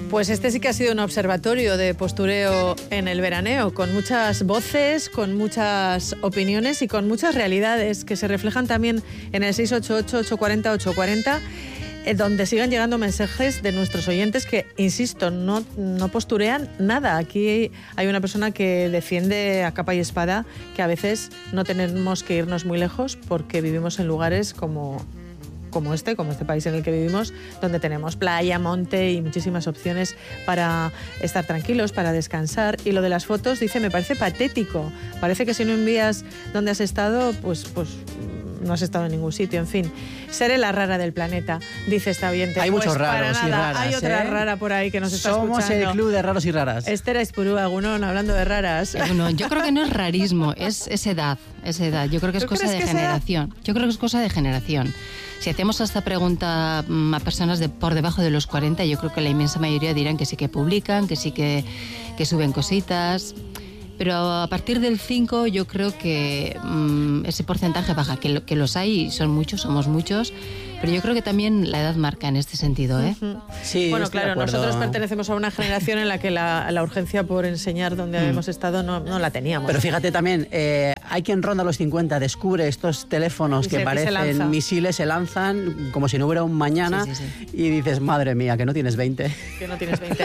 Pues este sí que ha sido un observatorio de postureo en el veraneo, con muchas voces, con muchas opiniones y con muchas realidades que se reflejan también en el 688-840-840, donde sigan llegando mensajes de nuestros oyentes que, insisto, no posturean nada. Aquí hay una persona que defiende a capa y espada que a veces no tenemos que irnos muy lejos porque vivimos en lugares como este país en el que vivimos, donde tenemos playa, monte y muchísimas opciones para estar tranquilos, para descansar. Y lo de las fotos, dice, me parece patético. Parece que si no envías dónde has estado, pues no has estado en ningún sitio. En fin, seré la rara del planeta, dice esta oyente. Hay muchos raros y raras. Hay otra rara por ahí que nos está escuchando. Somos el club de raros y raras. Esther Aizpurua, Egunon, hablando de raras. Bueno, yo creo que no es rarismo, es edad. Yo creo que es cosa de generación. Yo creo que es cosa de generación. Si hacemos esta pregunta a personas por debajo de los 40, yo creo que la inmensa mayoría dirán que sí que publican, que sí que suben cositas. Pero a partir del 5 yo creo que ese porcentaje baja, que los hay y son muchos, somos muchos, pero yo creo que también la edad marca en este sentido, ¿eh? Sí, bueno, claro, nosotros pertenecemos a una generación en la que la urgencia por enseñar dónde hemos estado no la teníamos. Pero fíjate también, hay quien ronda los 50, descubre estos teléfonos que parecen misiles, se lanzan como si no hubiera un mañana, sí. Y dices, madre mía, que no tienes 20. Que no tienes 20.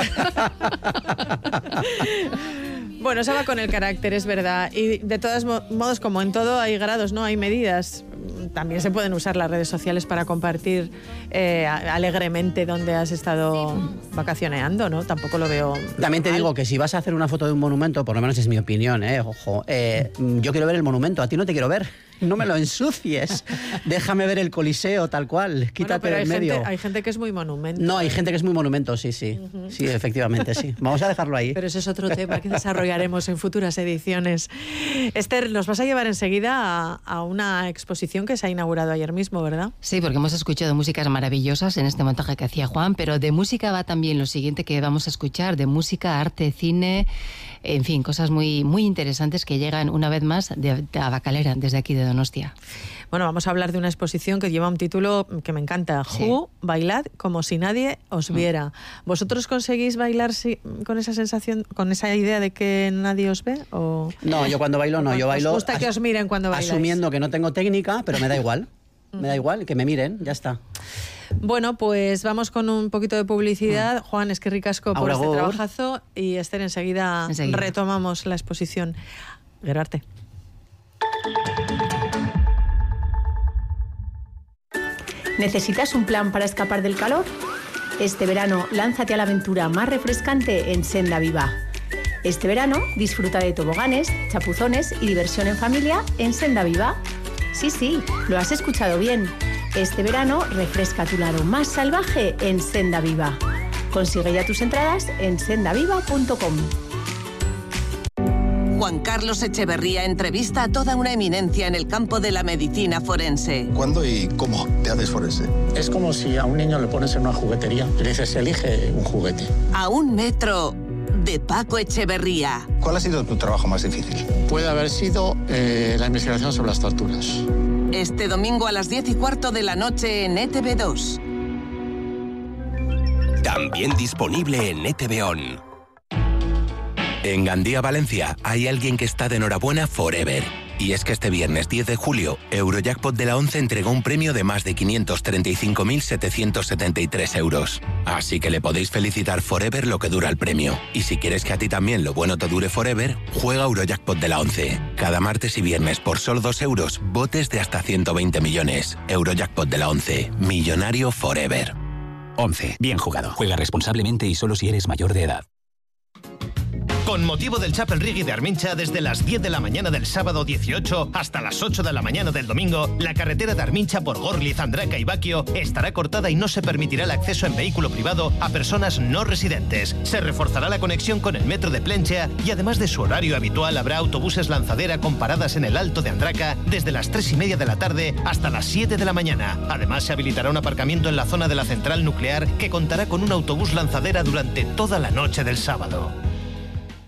Bueno, eso va con el carácter, es verdad. Y de todos modos, como en todo, hay grados, ¿no? Hay medidas. También se pueden usar las redes sociales para compartir alegremente dónde has estado vacacioneando, ¿no? Tampoco lo veo También te digo que si vas a hacer una foto de un monumento, por lo menos es mi opinión, ojo, yo quiero ver el monumento, a ti no te quiero ver. No me lo ensucies. Déjame ver el Coliseo tal cual. Quítate del medio. Hay gente que es muy monumento. No, hay gente que es muy monumento, sí. Uh-huh. Sí, efectivamente, sí. Vamos a dejarlo ahí. Pero ese es otro tema que desarrollaremos en futuras ediciones. Esther, nos vas a llevar enseguida a una exposición que se ha inaugurado ayer mismo, ¿verdad? Sí, porque hemos escuchado músicas maravillosas en este montaje que hacía Juan, pero de música va también lo siguiente que vamos a escuchar, de música, arte, cine, en fin, cosas muy, muy interesantes que llegan una vez más de Tabacalera, desde aquí de Donostia. Bueno, vamos a hablar de una exposición que lleva un título que me encanta. Sí. Who, bailad como si nadie os viera. ¿Vosotros conseguís bailar con esa sensación, con esa idea de que nadie os ve? ¿O? No, yo cuando bailo no, yo bailo... ¿Os gusta que os miren cuando bailáis? Asumiendo que no tengo técnica, pero me da igual. Me da igual, que me miren, ya está. Bueno, pues vamos con un poquito de publicidad. Juan, es que ricasco por este trabajazo. Y Esther, enseguida retomamos la exposición. Gerarte. ¿Necesitas un plan para escapar del calor? Este verano, lánzate a la aventura más refrescante en Senda Viva. Este verano, disfruta de toboganes, chapuzones y diversión en familia en Senda Viva. Sí, lo has escuchado bien. Este verano, refresca tu lado más salvaje en Senda Viva. Consigue ya tus entradas en sendaviva.com. Juan Carlos Echeverría entrevista a toda una eminencia en el campo de la medicina forense. ¿Cuándo y cómo te haces forense? Es como si a un niño le pones en una juguetería y le dices, elige un juguete. A un metro de Paco Echeverría. ¿Cuál ha sido tu trabajo más difícil? Puede haber sido la investigación sobre las torturas. Este domingo a las 10:15 de la noche en ETV2. También disponible en ETV On. En Gandía, Valencia, hay alguien que está de enhorabuena forever. Y es que este viernes 10 de julio, Eurojackpot de la 11 entregó un premio de más de 535.773 euros. Así que le podéis felicitar forever lo que dura el premio. Y si quieres que a ti también lo bueno te dure forever, juega Eurojackpot de la 11. Cada martes y viernes por solo 2 euros, botes de hasta 120 millones. Eurojackpot de la 11. Millonario forever. 11. Bien jugado. Juega responsablemente y solo si eres mayor de edad. Con motivo del Chapel Reggae de Armincha, desde las 10 de la mañana del sábado 18 hasta las 8 de la mañana del domingo, la carretera de Armincha por Gorliz, Andraca y Baquio estará cortada y no se permitirá el acceso en vehículo privado a personas no residentes. Se reforzará la conexión con el metro de Plencha y además de su horario habitual habrá autobuses lanzadera con paradas en el Alto de Andraca desde las 3:30 de la tarde hasta las 7 de la mañana. Además se habilitará un aparcamiento en la zona de la central nuclear que contará con un autobús lanzadera durante toda la noche del sábado.